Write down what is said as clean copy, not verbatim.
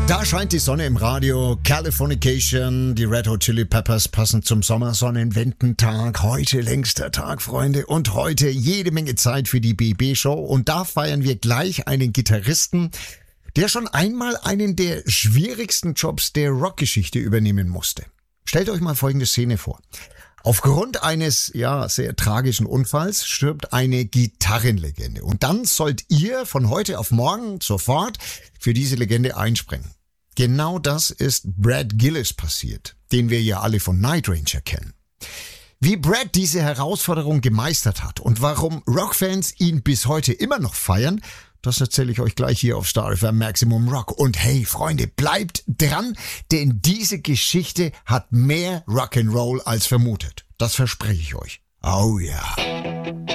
Da scheint die Sonne im Radio, Californication, die Red Hot Chili Peppers passen zum Sommersonnenwendentag. Heute längster Tag, Freunde, und heute jede Menge Zeit für die BB-Show. Und da feiern wir gleich einen Gitarristen, der schon einmal einen der schwierigsten Jobs der Rockgeschichte übernehmen musste. Stellt euch mal folgende Szene vor. Aufgrund eines, sehr tragischen Unfalls stirbt eine Gitarrenlegende. Und dann sollt ihr von heute auf morgen sofort für diese Legende einspringen. Genau das ist Brad Gillis passiert, den wir ja alle von Night Ranger kennen. Wie Brad diese Herausforderung gemeistert hat und warum Rockfans ihn bis heute immer noch feiern, das erzähle ich euch gleich hier auf Star FM Maximum Rock. Und hey, Freunde, bleibt dran, denn diese Geschichte hat mehr Rock'n'Roll als vermutet. Das verspreche ich euch. Oh ja.